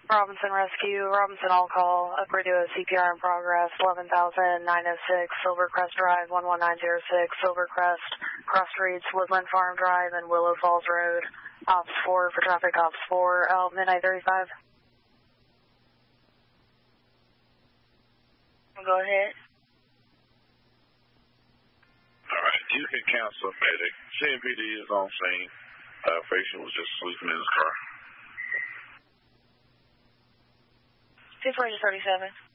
Robinson Rescue, Robinson All Call, upgrade to a CPR in progress, 11,906, Silvercrest Drive, 11906, Silvercrest, cross streets, Woodland Farm Drive, and Willow Falls Road, Ops 4 for traffic, Ops 4, out midnight 35. Go ahead. Alright, you can cancel medic. CMPD is on scene. Patient was just sleeping in his car. 240-37.